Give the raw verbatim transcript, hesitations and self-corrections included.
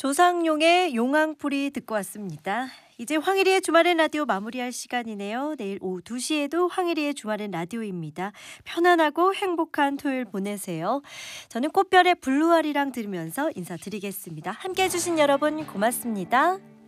조상용의 용왕풀이 듣고 왔습니다. 이제 황일희의 주말엔 라디오 마무리할 시간이네요. 내일 오후 두 시에도 황일희의 주말엔 라디오입니다. 편안하고 행복한 토요일 보내세요. 저는 꽃별의 블루아리랑 들으면서 인사드리겠습니다. 함께해 주신 여러분 고맙습니다.